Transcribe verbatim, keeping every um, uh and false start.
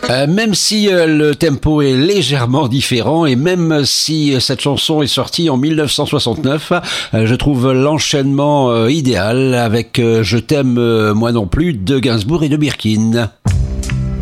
Euh, même si euh, le tempo est légèrement différent et même si euh, cette chanson est sortie en mille neuf cent soixante-neuf, euh, je trouve l'enchaînement euh, idéal avec euh, Je t'aime euh, moi non plus de Gainsbourg et de Birkin.